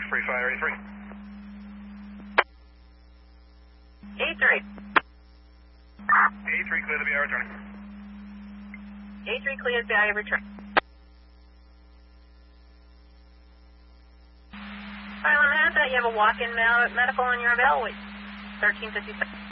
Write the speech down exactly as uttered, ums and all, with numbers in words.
Free fire, A three. A three. A three, clear the B I returning. A three clears B I return. Silent Manhattan, you have a walk-in medical on your avail. Wait, thirteen fifty-six.